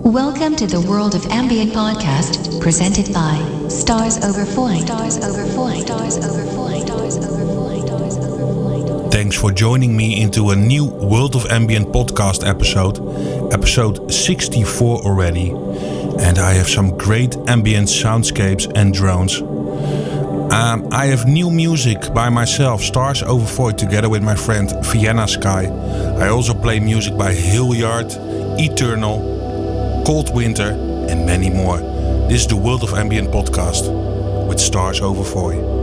Welcome to the World of Ambient podcast, presented by Stars Over Foy. Stars Over Foy. Stars Over Foy. Stars Over Foy. Stars Over Foy. Thanks for joining me into a new World of Ambient podcast episode 64 already. And I have some great ambient soundscapes and drones. I have new music by myself, Stars Over Foy, together with my friend Vienna Sky. I also play music by Hilliard, Eternal, Cold Winter and many more. This is the World of Ambient podcast with Stars Over Foy.